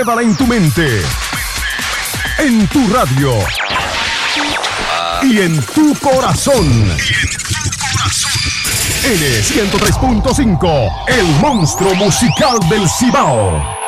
Llévala en tu mente, en tu radio y en tu corazón. N103.5, el monstruo musical del Cibao.